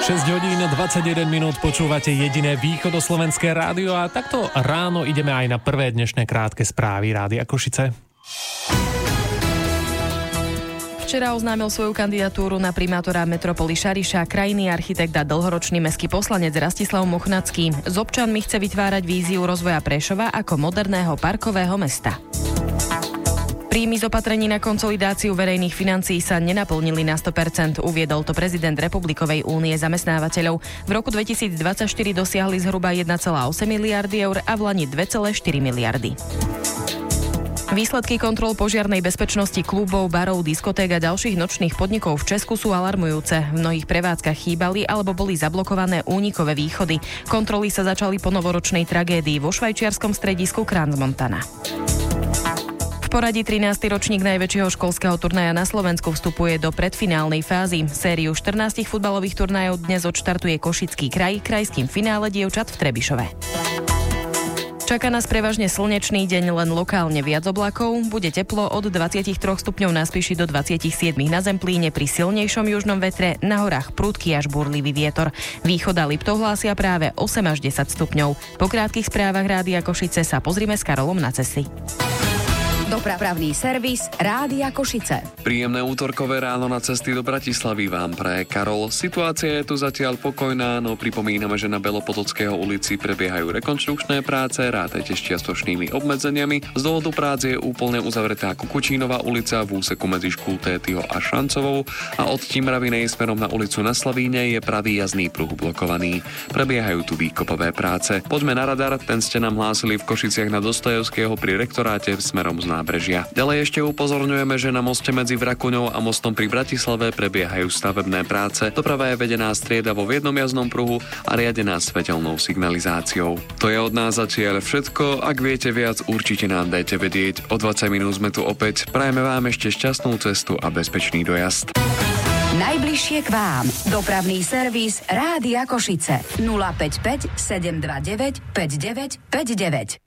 6 hodín 21 minút počúvate jediné východoslovenské rádio a takto ráno ideme aj na prvé dnešné krátke správy Rádia Košice. Včera oznámil svoju kandidatúru na primátora metropoly Šariša krajný architekt a dlhoročný mestský poslanec Rastislav Mochnacký. S občanmi chce vytvárať víziu rozvoja Prešova ako moderného parkového mesta. Príjmy z opatrení na konsolidáciu verejných financií sa nenaplnili na 100%, uviedol to prezident Republikovej únie zamestnávateľov. V roku 2024 dosiahli zhruba 1,8 miliardy eur a v lani 2,4 miliardy. Výsledky kontrol požiarnej bezpečnosti klubov, barov, diskoték a ďalších nočných podnikov v Česku sú alarmujúce. V mnohých prevádzkach chýbali alebo boli zablokované únikové východy. Kontroly sa začali po novoročnej tragédii vo švajčiarskom stredisku Crans-Montana. V poradí 13. ročník najväčšieho školského turnaja na Slovensku vstupuje do predfinálnej fázy. Sériu 14 futbalových turnajov dnes odštartuje Košický kraj krajským finále dievčat v Trebišove. Čaká nás prevažne slnečný deň, len lokálne viac oblakov. Bude teplo od 23 stupňov na Spiši do 27 na Zemplíne pri silnejšom južnom vetre, na horách prudký až burlivý vietor. Východ a Liptov hlásia práve 8 až 10 stupňov. Po krátkych správach Rádia Košice sa pozrime s Karolom na cesty. Dopravný servis Rádia Košice. Príjemné útorkové ráno na cesty do Bratislavy vám praje Karol. Situácia je tu zatiaľ pokojná, no pripomíname, že na Belopotockého ulici prebiehajú rekonštrukčné práce, rátajte s čiastočnými obmedzeniami. Z dôvodu prác je úplne uzavretá Kukučínova ulica v úseku medzi Škultétyho a Šancovou a od Timravinej smerom na ulicu na Slavíne je pravý jazdný pruh blokovaný. Prebiehajú tu výkopové práce. Poďme na radar, ten ste nám hlásili v Košiciach na Dostojevského pri rektoráte smerom z nábrežia. Ďalej ešte upozorňujeme, že na moste medzi Vrakuňou a mostom pri Bratislave prebiehajú stavebné práce. Doprava je vedená striedavo v jednom jazdnom pruhu a riadená svetelnou signalizáciou. To je od nás zatiaľ všetko. Ak viete viac, určite nám dajte vedieť. O 20 minút sme tu opäť. Prajeme vám ešte šťastnú cestu a bezpečný dojazd. Najbližšie k vám. Dopravný servis Rádia Košice. 055 729 5959.